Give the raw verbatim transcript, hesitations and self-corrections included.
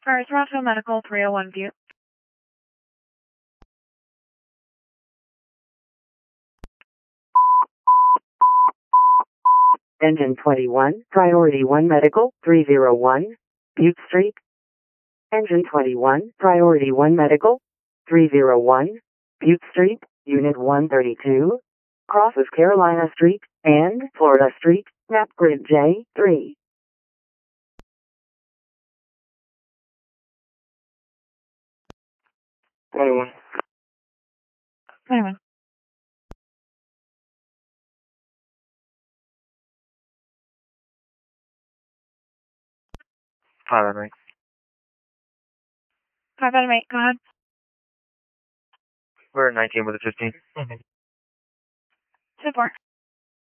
Alright, Toronto Medical three oh one Butte. Engine twenty-one, Priority one Medical, three oh one, Butte Street. Engine twenty-one, Priority one Medical, three oh one, Butte Street, Unit one thirty-two, crosses Carolina Street and Florida Street, map grid J three. twenty-one. twenty-one. Five out of eight. five out of eight, go ahead. We're at nineteen with a fifteen. two four.